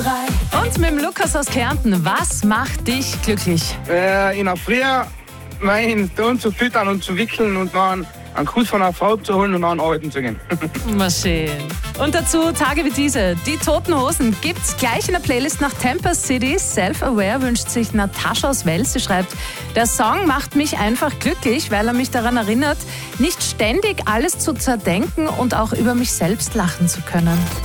Und mit dem Lukas aus Kärnten, was macht dich glücklich? In der Früh meinen Sohn zu füttern und zu wickeln und dann einen Kuss von einer Frau zu holen und dann arbeiten zu gehen. Was schön. Und dazu Tage wie diese. Die Toten Hosen gibt's gleich in der Playlist nach Temper City. Self-Aware wünscht sich Natascha aus Wels. Sie schreibt, der Song macht mich einfach glücklich, weil er mich daran erinnert, nicht ständig alles zu zerdenken und auch über mich selbst lachen zu können.